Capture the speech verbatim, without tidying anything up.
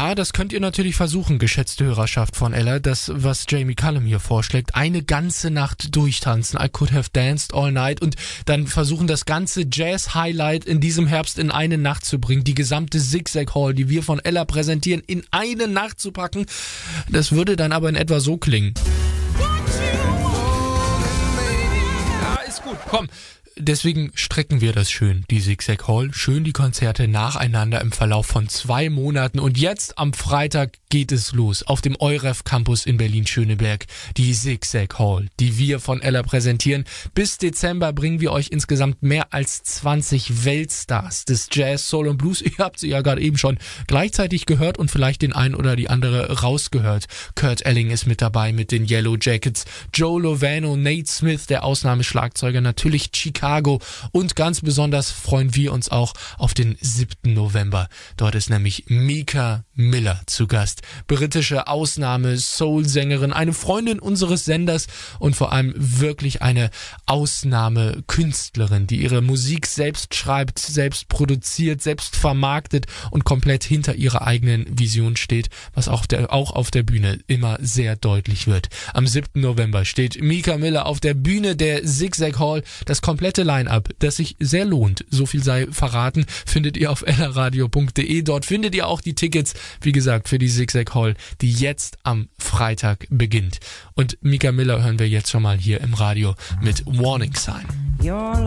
Ja, das könnt ihr natürlich versuchen, geschätzte Hörerschaft von Ella. Das, was Jamie Cullum hier vorschlägt, eine ganze Nacht durchtanzen. I could have danced all night und dann versuchen, das ganze Jazz-Highlight in diesem Herbst in eine Nacht zu bringen. Die gesamte Zigzag Hall, die wir von Ella präsentieren, in eine Nacht zu packen. Das würde dann aber in etwa so klingen. Ja, ist gut, komm. Deswegen strecken wir das schön, die Zigzag Hall, schön die Konzerte nacheinander im Verlauf von zwei Monaten. Und jetzt am Freitag geht es los auf dem EUREF Campus in Berlin-Schöneberg. Die Zigzag Hall, die wir von Ella präsentieren. Bis Dezember bringen wir euch insgesamt mehr als zwanzig Weltstars des Jazz, Soul und Blues. Ihr habt sie ja gerade eben schon gleichzeitig gehört und vielleicht den einen oder die andere rausgehört. Kurt Elling ist mit dabei mit den Yellow Jackets. Joe Lovano, Nate Smith, der Ausnahmeschlagzeuger, natürlich Chicago. Und ganz besonders freuen wir uns auch auf den siebten November. Dort ist nämlich Mika Miller zu Gast. Britische Ausnahme-Soul-Sängerin, eine Freundin unseres Senders und vor allem wirklich eine Ausnahmekünstlerin, die ihre Musik selbst schreibt, selbst produziert, selbst vermarktet und komplett hinter ihrer eigenen Vision steht, was auch, der, auch auf der Bühne immer sehr deutlich wird. Am siebten November steht Mika Miller auf der Bühne der Zigzag Hall. Das komplette Line-Up, das sich sehr lohnt, so viel sei verraten, findet ihr auf ellaradio punkt de. Dort findet ihr auch die Tickets, wie gesagt, für die Zigzag Hall, die jetzt am Freitag beginnt. Und Mika Miller hören wir jetzt schon mal hier im Radio mit Warning Sign.